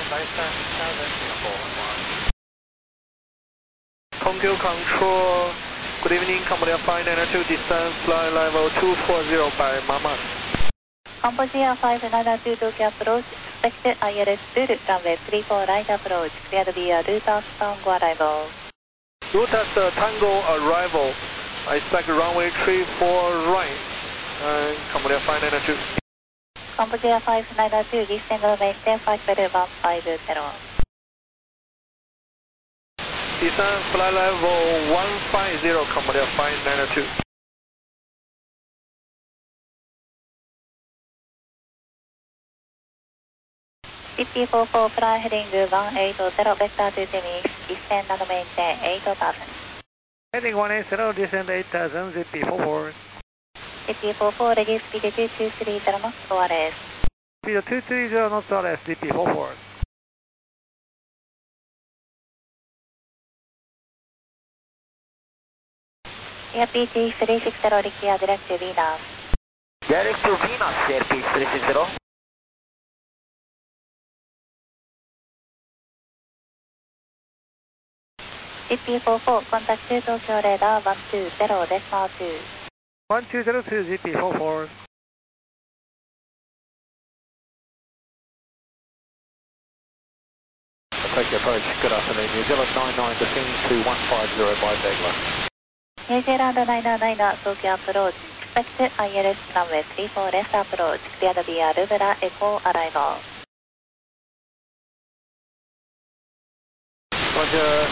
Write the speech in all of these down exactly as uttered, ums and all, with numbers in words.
Tokyo Control, good evening, Cambodia five nine two, descend flight level two four zero by Mamas. Cambodia five nine two, Tokyo approach, expect I L S Bull, runway three four right approach, cleared via Rutas Tango arrival. Rutas Tango arrival, I expect runway three four right, and Cambodia five nine two. Cambodia five nine two, descend maintain five zero one five zero. Descend flight level one five zero, Cambodia five nine two. C P four four, fly heading one eight zero, vector to Timmins, descend and maintain eight thousand. Heading one eight zero, descend eight thousand, Z P four four. C P four four, reduce speed two two three zero knots, O R S. Speed two three zero knots, O R S, Z P four four. Air P T three six zero, require direct to Venus. Direct to Venus, Air P three six zero. C P four four, contact to Tokyo radar one two zero, decimal two. one two zero two, Z P four four. Tokyo approach, good afternoon. New Zealand nine nine, descending to one five zero by Dagla. New Zealand nine nine, Tokyo approach, expect I L S runway three four left approach, cleared via Lubera Echo arrival. Roger.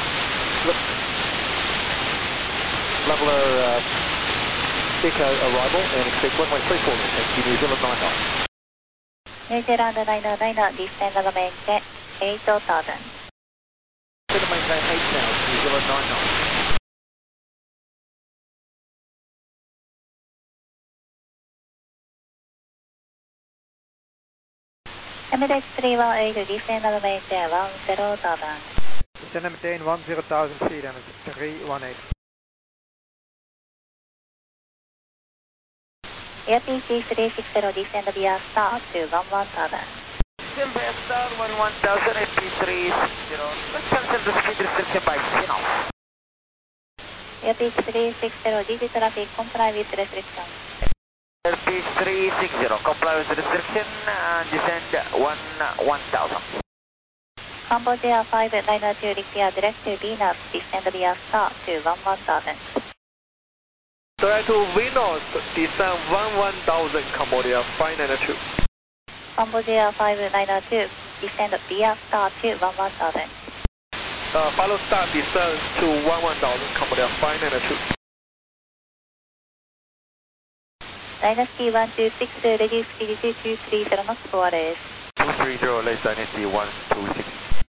Leveler uh, Echo arrival and expect runway three four left. Thank you, New Zealand nine nine. New Zealand nine nine, descend and maintain eight thousand. Descend and maintain eight thousand, New Zealand nine nine. Emirates three one eight, descend and maintain one zero thousand. Descend and maintain one zero thousand feet, and it's three one eight. Air P C three six zero, descend via star to one one thousand. Descend via star one one thousand, A P three six zero. Let's cancel the speed restriction by Sinop. Air P C three six zero, G G traffic, comply with restriction. Air P three six zero, comply with restriction and descend one one thousand. Cambodia five nine two, require direct to Venus, descend via star to one one thousand. Direct to Venus, descend one one thousand, Cambodia five nine two. Cambodia five nine two, descend via star to one one thousand. Uh, follow star, descend to one one thousand, Cambodia five nine two. Dynasty one two six, reduce speed two two three zero knots, O R S. two three zero, less Dynasty one two six.